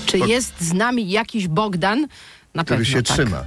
Czy jest z nami jakiś Bogdan? Na który pewno się tak. trzyma.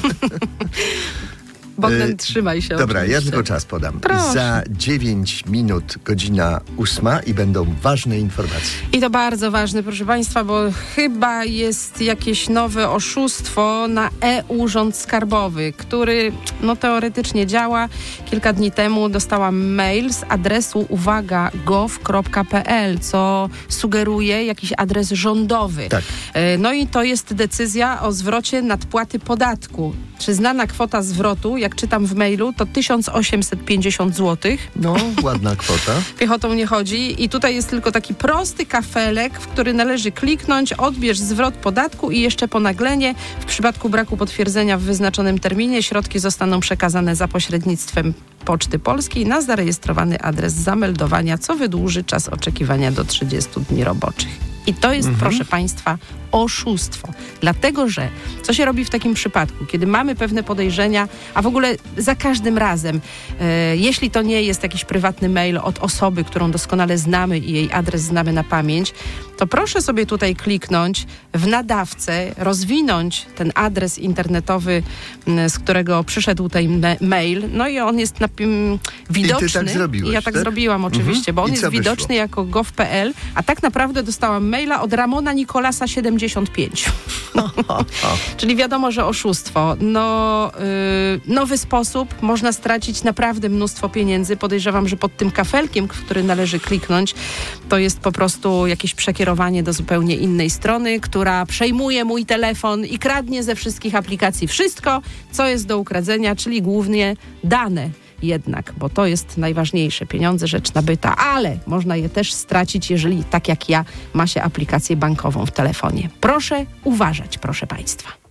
Bogdan, trzymaj się. Dobra, oczywiście. ja tylko czas podam. Proszę. Za 9 minut godzina 8 i będą ważne informacje. I to bardzo ważne, proszę Państwa, bo chyba jest jakieś nowe oszustwo na e-Urząd Skarbowy, który teoretycznie działa. Kilka dni temu dostałam mail z adresu uwaga gov.pl, co sugeruje jakiś adres rządowy. Tak. No i to jest decyzja o zwrocie nadpłaty podatku. Przyznana kwota zwrotu, jak czytam w mailu, to 1850 zł. No, ładna kwota. Piechotą nie chodzi i tutaj jest tylko taki prosty kafelek, w który należy kliknąć, odbierz zwrot podatku i jeszcze ponaglenie. W przypadku braku potwierdzenia w wyznaczonym terminie środki zostaną przekazane za pośrednictwem Poczty Polskiej na zarejestrowany adres zameldowania, co wydłuży czas oczekiwania do 30 dni roboczych. I to jest, proszę Państwa, oszustwo. Dlatego, że co się robi w takim przypadku, kiedy mamy pewne podejrzenia, a w ogóle za każdym razem, jeśli to nie jest jakiś prywatny mail od osoby, którą doskonale znamy i jej adres znamy na pamięć, to proszę sobie tutaj kliknąć w nadawcę, rozwinąć ten adres internetowy, z którego przyszedł ten mail, no i on jest widoczny. I ty tak zrobiłeś, I ja tak tak? zrobiłam oczywiście, bo on I jest co wyszło? widoczny jako gov.pl, a tak naprawdę dostałam maila od Ramona Nikolasa 75. Czyli wiadomo, że oszustwo. Nowy sposób, można stracić naprawdę mnóstwo pieniędzy. Podejrzewam, że pod tym kafelkiem, w który należy kliknąć, to jest po prostu jakieś przekierowanie do zupełnie innej strony, która przejmuje mój telefon i kradnie ze wszystkich aplikacji wszystko, co jest do ukradzenia, czyli głównie dane. Jednak, bo to jest najważniejsze. Pieniądze, rzecz nabyta, ale można je też stracić, jeżeli tak jak ja ma się aplikację bankową w telefonie. Proszę uważać, proszę Państwa.